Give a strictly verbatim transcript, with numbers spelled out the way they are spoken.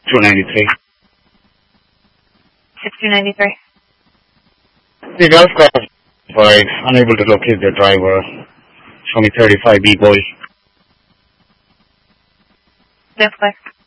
two ninety-three. six two nine three. The golf cart five, unable to locate the driver. Show me thirty-five B boy. That's clear.